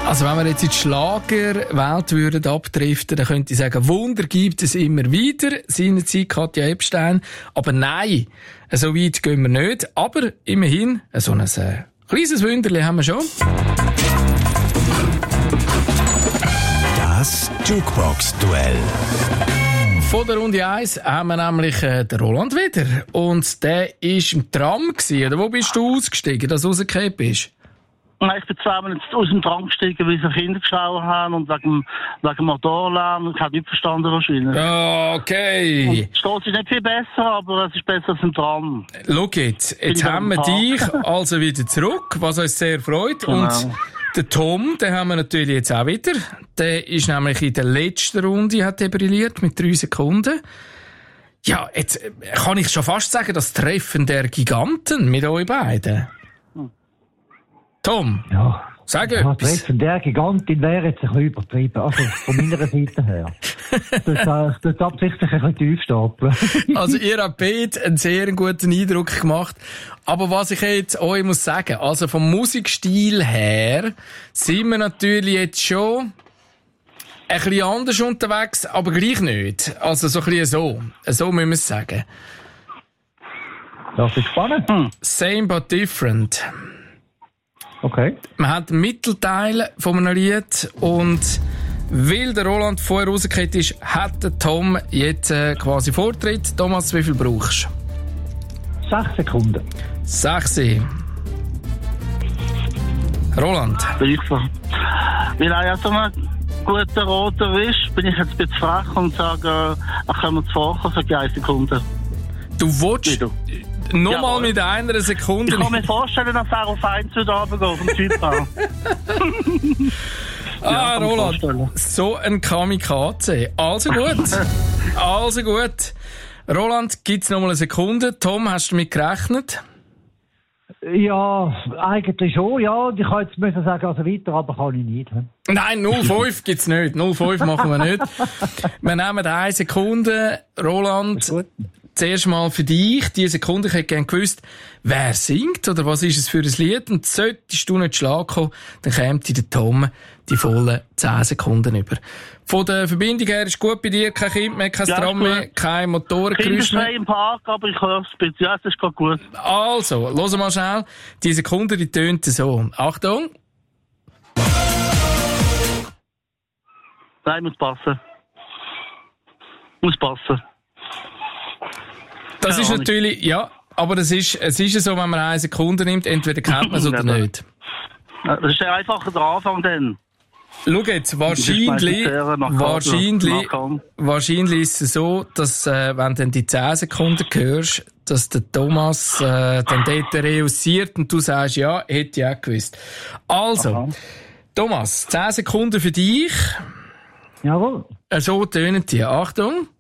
Also wenn wir jetzt in die Schlagerwelt würden abdriften, dann könnte ich sagen, Wunder gibt es immer wieder. Seinerzeit Katja Epstein. Aber nein, so weit gehen wir nicht. Aber immerhin, so ein kleines Wunderli haben wir schon. Das Jukebox-Duell. Von der Runde 1 haben wir nämlich den Roland wieder. Und der war im Tram gewesen. Oder wo bist du ausgestiegen, dass du rausgefallen bist? Nein, ich bin 2 Minuten aus dem Tram gestiegen, weil sie Kinder geschaut haben und wegen Motorlärm. Ich habe nicht verstanden wahrscheinlich. Okay. Und die Stoss ist nicht viel besser, aber es ist besser als im Tram. Schau jetzt haben wir dich also wieder zurück, was uns sehr freut. Genau. Und der Tom, den haben wir natürlich jetzt auch wieder. Der ist nämlich in der letzten Runde hat brilliert mit 3 Sekunden. Ja, jetzt kann ich schon fast sagen, das Treffen der Giganten mit euch beiden. Tom, ja, sag etwas. Das Treffen der Gigantin wäre jetzt ein bisschen übertrieben. Also von meiner Seite her. Das absichtlich ein bisschen tief stapeln. Also ihr habt beide einen sehr guten Eindruck gemacht. Aber was ich jetzt euch muss sagen, also vom Musikstil her sind wir natürlich jetzt schon ein bisschen anders unterwegs, aber gleich nicht. Also so ein bisschen so. So müssen wir es sagen. Das ist spannend. Same but different. Okay. Man hat den Mittelteil von einem Lied und weil der Roland vorher rausgekehrt ist, hat der Tom jetzt quasi Vortritt. Thomas, wie viel brauchst du? 6 Sekunden. 6. Roland. Weil er ja so ein guter Roter ist, bin ich jetzt ein bisschen frech und sage, können wir zu vorkommen, sage ich 1 Sekunde. Du willst nochmal mit 1 Sekunde... Ich kann mir vorstellen, dass er auf 1 runtergeht, vom Typ an. Roland, so ein Kamikaze. Also gut. Roland, gibt's nochmal 1 Sekunde. Tom, hast du damit gerechnet? Ja, eigentlich schon, ja. Ich kann jetzt müssen sagen, also weiter, aber kann ich nicht. Nein, 0,5 gibt's nicht. 0,5 machen wir nicht. Wir nehmen 1 Sekunde. Roland, zuerst mal für dich. Diese Sekunde, ich hätte gerne gewusst, wer singt oder was ist es für ein Lied. Und solltest du nicht Schlag kommen, dann käme der Tom die vollen 10 Sekunden über. Von der Verbindung her ist gut bei dir, kein Kind mehr, kein Tram mehr, kein Motorengeräusch mehr. Im Park, aber ich höre es ein bisschen. Ja, das ist gerade gut. Also, hören mal schnell. Die Sekunde, die tönt so. Achtung. Nein, muss passen. Das ist natürlich, ja, aber es ist so, wenn man 1 Sekunde nimmt, entweder kennt man es oder nicht. Das ist ja einfacher der Anfang dann. Schau jetzt, wahrscheinlich ist es so, dass, wenn du dann die 10 Sekunden hörst, dass der Thomas, dann dort reüssiert und du sagst, ja, hätte ich auch gewusst. Also, aha. Thomas, 10 Sekunden für dich. Jawohl. So tönen die. Achtung.